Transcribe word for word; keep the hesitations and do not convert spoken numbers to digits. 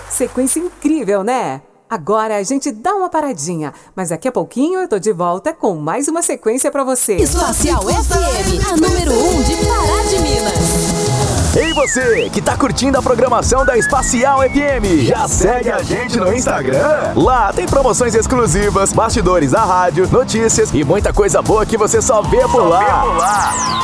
Sequência incrível, né? Agora a gente dá uma paradinha, mas daqui a pouquinho eu tô de volta com mais uma sequência pra você. Espacial F M, a número um de Pará de Minas. Ei você, que tá curtindo a programação da Espacial F M, já segue a gente no Instagram? Lá tem promoções exclusivas, bastidores da rádio, notícias e muita coisa boa que você só vê por lá.